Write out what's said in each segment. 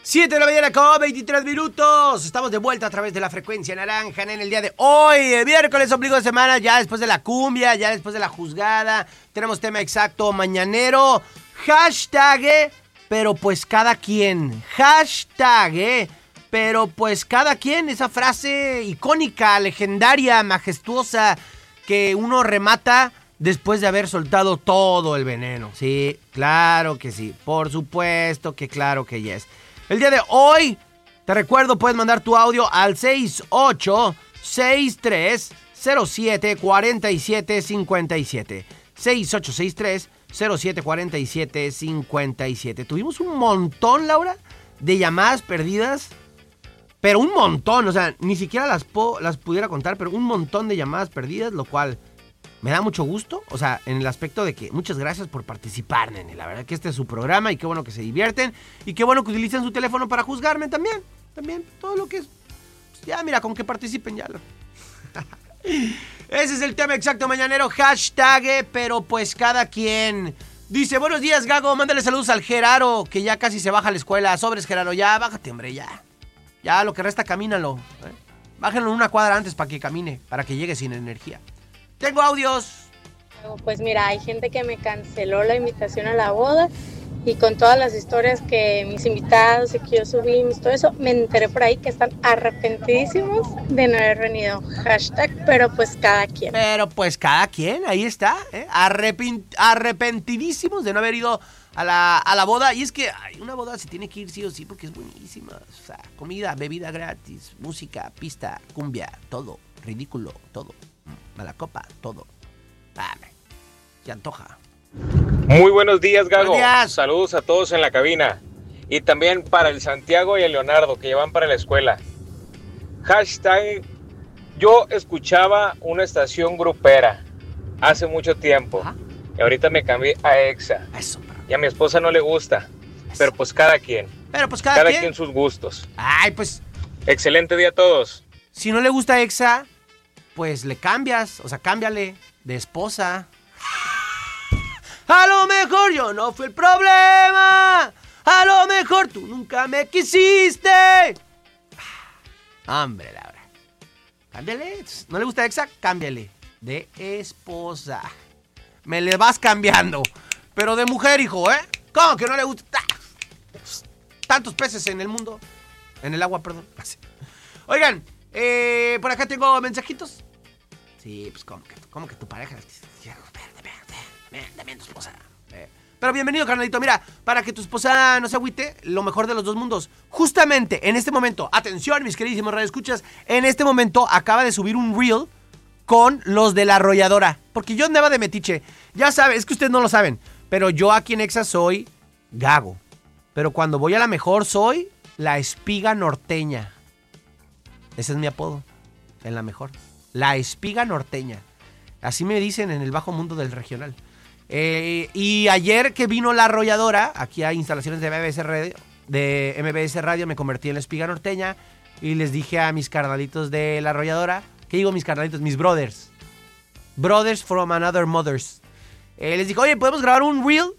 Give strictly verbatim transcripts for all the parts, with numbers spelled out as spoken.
siete de la mañana con veintitrés minutos. Estamos de vuelta a través de la frecuencia naranja en el día de hoy, miércoles, ombligo de semana, ya después de la cumbia, ya después de la juzgada. Tenemos tema exacto mañanero. Hashtag, eh, pero pues cada quien. Hashtag, eh, pero pues cada quien. Esa frase icónica, legendaria, majestuosa, que uno remata después de haber soltado todo el veneno. Sí, claro que sí. Por supuesto que claro que yes. El día de hoy, te recuerdo, puedes mandar tu audio al seis ocho seis tres cero siete cuatro siete cinco siete. seis ocho seis tres cero siete cuatro siete cinco siete. Tuvimos un montón, Laura, de llamadas perdidas. Pero un montón, o sea, ni siquiera las, po- las pudiera contar, pero un montón de llamadas perdidas, lo cual me da mucho gusto. O sea, en el aspecto de que muchas gracias por participar, nene. La verdad que este es su programa y qué bueno que se divierten. Y qué bueno que utilicen su teléfono para juzgarme también. También, todo lo que es... Pues ya, mira, con que participen ya. Lo... Ese es el tema exacto mañanero. Hashtag, eh, pero pues cada quien... Dice, buenos días, Gago. Mándale saludos al Geraro, que ya casi se baja a la escuela. Sobres, Geraro, ya, bájate, hombre, ya. Ya, lo que resta, camínalo. ¿eh? Bájenlo una cuadra antes para que camine, para que llegue sin energía. Tengo audios. Pues mira, hay gente que me canceló la invitación a la boda y con todas las historias que mis invitados y que yo subí, todo eso, me enteré por ahí que están arrepentidísimos de no haber venido. Hashtag, pero pues cada quien. Pero pues cada quien, ahí está. ¿eh? Arrepin- arrepentidísimos de no haber ido a la, a la boda. Y es que ay, una boda se tiene que ir sí o sí porque es buenísima. O sea, comida, bebida gratis, música, pista, cumbia, todo. Ridículo, todo. Mala copa, todo. Ah, se antoja. Muy buenos días, Gago. Buenos días. Saludos a todos en la cabina. Y también para el Santiago y el Leonardo, que llevan para la escuela. Hashtag, yo escuchaba una estación grupera hace mucho tiempo. Ajá. Y ahorita me cambié a Exa. Eso. Y a mi esposa no le gusta. Eso. Pero pues cada quien. Pero pues cada, Cada quien. quien sus gustos. Ay, pues Excelente día a todos. si no le gusta Exa, pues le cambias. O sea, cámbiale de esposa. A lo mejor yo no fui el problema. A lo mejor tú nunca me quisiste. Hombre, Laura. Cámbiale. ¿No le gusta Exa? Cámbiale de esposa. Me le vas cambiando. Pero de mujer, hijo, ¿eh? ¿Cómo que no le gusta? Tantos peces en el mundo. En el agua, perdón. Oigan, eh, por acá tengo mensajitos. Sí, pues ¿cómo que, cómo que tu pareja? También tu esposa. Eh, Pero bienvenido, carnalito. Mira, para que tu esposa no se agüite, lo mejor de los dos mundos. Justamente en este momento, atención, mis queridísimos radioescuchas, en este momento acaba de subir un reel con los de la arrolladora. Porque yo andaba de metiche. Ya sabes, es que ustedes no lo saben, pero yo aquí en Exa soy Gago. Pero cuando voy a la mejor soy la espiga norteña. Ese es mi apodo en la mejor. La espiga norteña. Así me dicen en el bajo mundo del regional. Eh, y ayer que vino la arrolladora, aquí hay instalaciones de M B S Radio, de M B S Radio, me convertí en la espiga norteña y les dije a mis carnalitos de la arrolladora, ¿qué digo mis carnalitos? Mis brothers. Brothers from another mothers. Eh, les dije, oye, ¿podemos grabar un reel?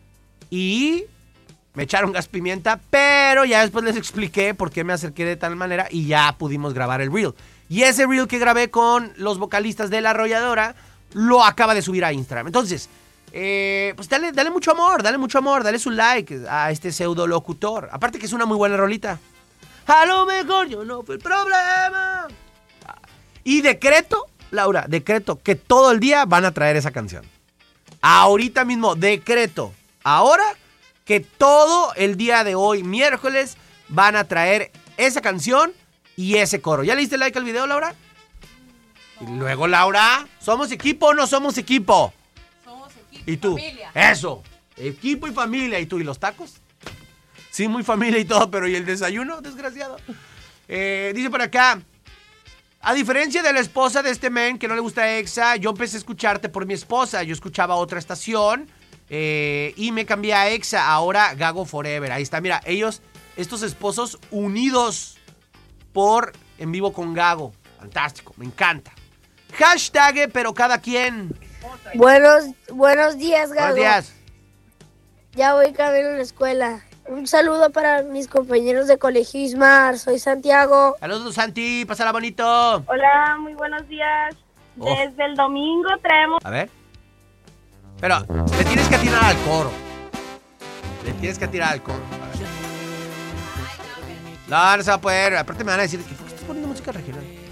Y me echaron gas pimienta, pero ya después les expliqué por qué me acerqué de tal manera y ya pudimos grabar el reel. Y ese reel que grabé con los vocalistas de la arrolladora lo acaba de subir a Instagram. Entonces, eh, pues dale, dale mucho amor, dale mucho amor, dale su like a este pseudo locutor. Aparte que es una muy buena rolita. A lo mejor yo no fui el problema. Y decreto, Laura, decreto que todo el día van a traer esa canción. Ahorita mismo, decreto. Ahora que todo el día de hoy, miércoles, van a traer esa canción y ese coro. ¿Ya le diste like al video, Laura? Y luego, Laura, ¿somos equipo o no somos equipo? Somos equipo ¿Y tú? familia. Eso, equipo y familia. ¿Y tú? ¿Y los tacos? Sí, muy familia y todo, pero ¿y el desayuno, desgraciado? Eh, dice por acá, a diferencia de la esposa de este men que no le gusta Exa, yo empecé a escucharte por mi esposa. Yo escuchaba otra estación eh, y me cambié a Exa. Ahora Gago Forever. Ahí está, mira, ellos, estos esposos unidos por En Vivo con Gago. Fantástico, me encanta. Hashtag, pero cada quien. Buenos, buenos días, Gago. Buenos días. Ya voy camino a la escuela. Un saludo para mis compañeros de colegio Ismar. Soy Santiago. Saludos, Santi. Pásala bonito. Hola, muy buenos días. Oh. Desde el domingo traemos... A ver. Pero le tienes que atinar al coro. Le tienes que atirar al coro. A ver. No, no se va a poder. Aparte me van a decir que ¿por qué estás poniendo música regional?